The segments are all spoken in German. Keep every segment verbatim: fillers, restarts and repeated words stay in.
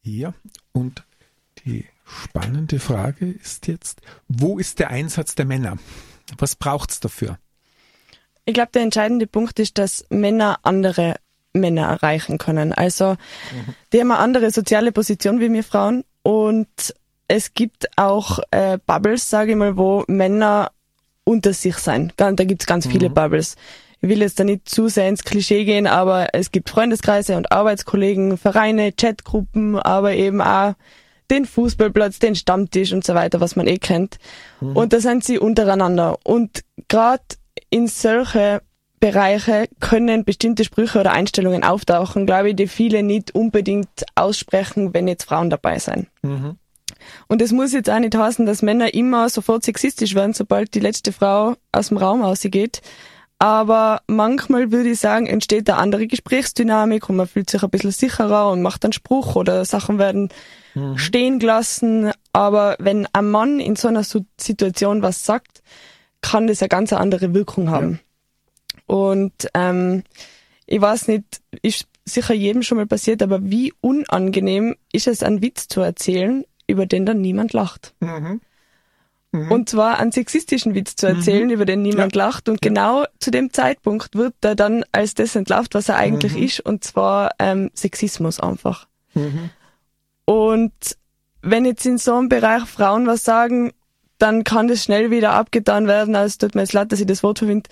Ja, und die spannende Frage ist jetzt, wo ist der Einsatz der Männer? Was braucht es dafür? Ich glaube, der entscheidende Punkt ist, dass Männer andere Männer erreichen können. Also mhm. die haben eine andere soziale Position wie wir Frauen und es gibt auch äh, Bubbles, sage ich mal, wo Männer unter sich sein. Da gibt es ganz mhm. viele Bubbles. Ich will jetzt da nicht zu sehr ins Klischee gehen, aber es gibt Freundeskreise und Arbeitskollegen, Vereine, Chatgruppen, aber eben auch den Fußballplatz, den Stammtisch und so weiter, was man eh kennt. Mhm. Und da sind sie untereinander. Und gerade in solche Bereiche können bestimmte Sprüche oder Einstellungen auftauchen, glaube ich, die viele nicht unbedingt aussprechen, wenn jetzt Frauen dabei sind. Mhm. Und es muss jetzt auch nicht heißen, dass Männer immer sofort sexistisch werden, sobald die letzte Frau aus dem Raum rausgeht. Aber manchmal würde ich sagen, entsteht eine andere Gesprächsdynamik und man fühlt sich ein bisschen sicherer und macht einen Spruch oder Sachen werden mhm. stehen gelassen. Aber wenn ein Mann in so einer Situation was sagt, kann das eine ganz andere Wirkung haben. Ja. Und ähm, ich weiß nicht, ist sicher jedem schon mal passiert, aber wie unangenehm ist es, einen Witz zu erzählen, über den dann niemand lacht. Mhm. Mhm. Und zwar einen sexistischen Witz zu erzählen, mhm. über den niemand ja. lacht. Und ja. genau zu dem Zeitpunkt wird er dann als das entlarvt, was er eigentlich mhm. ist, und zwar ähm, Sexismus einfach. Mhm. Und wenn jetzt in so einem Bereich Frauen was sagen, dann kann das schnell wieder abgetan werden, als tut mir jetzt leid, dass ich das Wort verwende.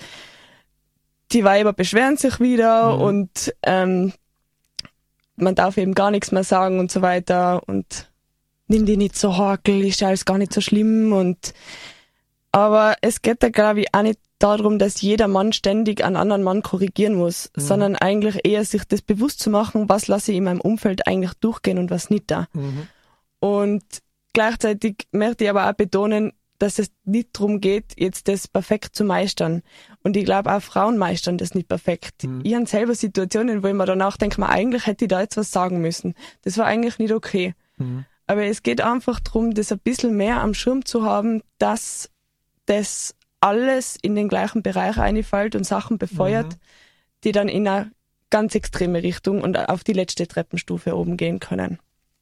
Die Weiber beschweren sich wieder mhm. und ähm, man darf eben gar nichts mehr sagen und so weiter und nimm die nicht so hakel, ist ja alles gar nicht so schlimm. Und aber es geht da, glaube ich, auch nicht darum, dass jeder Mann ständig einen anderen Mann korrigieren muss, mhm. sondern eigentlich eher sich das bewusst zu machen, was lasse ich in meinem Umfeld eigentlich durchgehen und was nicht da. Mhm. Und gleichzeitig möchte ich aber auch betonen, dass es nicht darum geht, jetzt das perfekt zu meistern. Und ich glaube, auch Frauen meistern das nicht perfekt. Mhm. Ich habe selber Situationen, wo ich mir danach denke, man, eigentlich hätte ich da jetzt was sagen müssen. Das war eigentlich nicht okay. Mhm. Aber es geht einfach darum, das ein bisschen mehr am Schirm zu haben, dass das alles in den gleichen Bereich einfällt und Sachen befeuert, mhm. die dann in eine ganz extreme Richtung und auf die letzte Treppenstufe oben gehen können.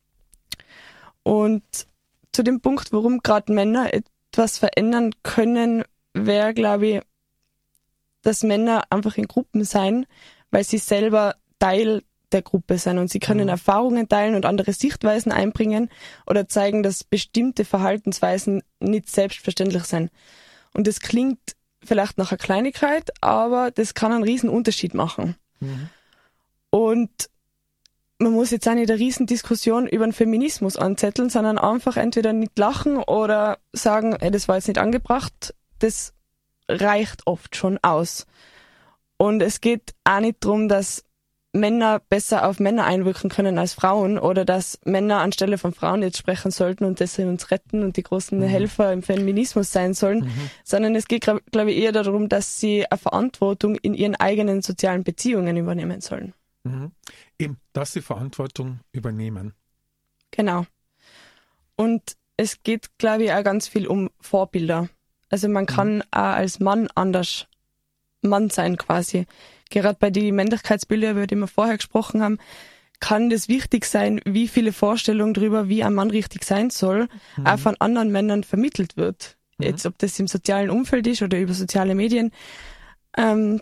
Und zu dem Punkt, warum gerade Männer etwas verändern können, wäre, glaube ich, dass Männer einfach in Gruppen sein, weil sie selber Teil der Gruppe sein und sie können mhm. Erfahrungen teilen und andere Sichtweisen einbringen oder zeigen, dass bestimmte Verhaltensweisen nicht selbstverständlich sind. Und das klingt vielleicht nach einer Kleinigkeit, aber das kann einen riesen Unterschied machen. Mhm. Und man muss jetzt auch nicht eine riesen Diskussion über den Feminismus anzetteln, sondern einfach entweder nicht lachen oder sagen, ey, das war jetzt nicht angebracht. Das reicht oft schon aus. Und es geht auch nicht darum, dass Männer besser auf Männer einwirken können als Frauen oder dass Männer anstelle von Frauen jetzt sprechen sollten und dass sie uns retten und die großen mhm. Helfer im Feminismus sein sollen, mhm. sondern es geht, glaube ich, eher darum, dass sie eine Verantwortung in ihren eigenen sozialen Beziehungen übernehmen sollen. Mhm. Eben, dass sie Verantwortung übernehmen. Genau. Und es geht, glaube ich, auch ganz viel um Vorbilder. Also man kann mhm. auch als Mann anders Mann sein quasi. Gerade bei den Männlichkeitsbildern, über die wir vorher gesprochen haben, kann das wichtig sein, wie viele Vorstellungen darüber, wie ein Mann richtig sein soll, mhm. auch von anderen Männern vermittelt wird. Mhm. Jetzt, ob das im sozialen Umfeld ist oder über soziale Medien. Ähm,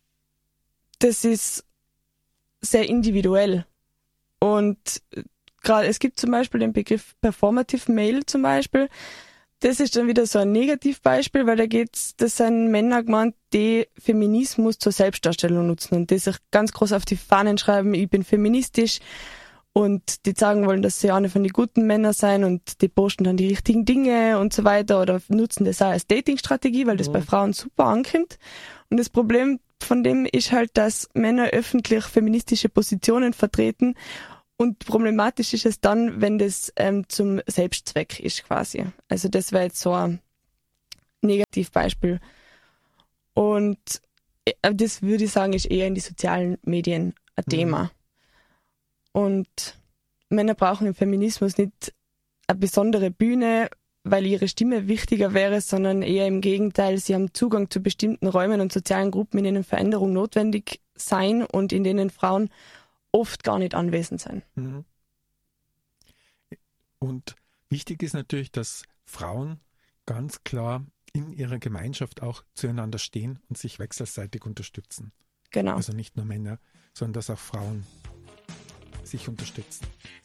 das ist sehr individuell. Und gerade, es gibt zum Beispiel den Begriff Performative Male zum Beispiel. Das ist dann wieder so ein Negativbeispiel, weil da geht's, das sind Männer gemeint, die Feminismus zur Selbstdarstellung nutzen und die sich ganz groß auf die Fahnen schreiben, ich bin feministisch, und die sagen wollen, dass sie eine von den guten Männern sein und die posten dann die richtigen Dinge und so weiter oder nutzen das auch als Datingstrategie, weil das mhm. bei Frauen super ankommt. Und das Problem von dem ist halt, dass Männer öffentlich feministische Positionen vertreten. Und problematisch ist es dann, wenn das ähm, zum Selbstzweck ist quasi. Also das wäre jetzt so ein Negativbeispiel. Und äh, das würde ich sagen, ist eher in die sozialen Medien ein mhm. Thema. Und Männer brauchen im Feminismus nicht eine besondere Bühne, weil ihre Stimme wichtiger wäre, sondern eher im Gegenteil, sie haben Zugang zu bestimmten Räumen und sozialen Gruppen, in denen Veränderung notwendig sein und in denen Frauen oft gar nicht anwesend sein. Mhm. Und wichtig ist natürlich, dass Frauen ganz klar in ihrer Gemeinschaft auch zueinander stehen und sich wechselseitig unterstützen. Genau. Also nicht nur Männer, sondern dass auch Frauen sich unterstützen.